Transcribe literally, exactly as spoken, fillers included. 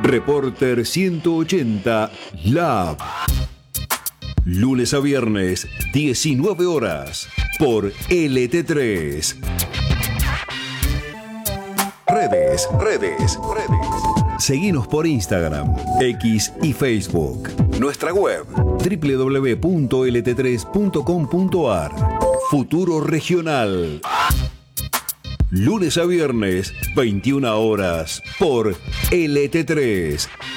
Reporter ciento ochenta Lab. Lunes a viernes, diecinueve horas, por L T tres. Redes, redes, redes. Seguinos por Instagram, X y Facebook. Nuestra web, doble u doble u doble u punto l t tres punto com punto a r. Futuro Regional. Lunes a viernes, veintiuna horas, por L T tres.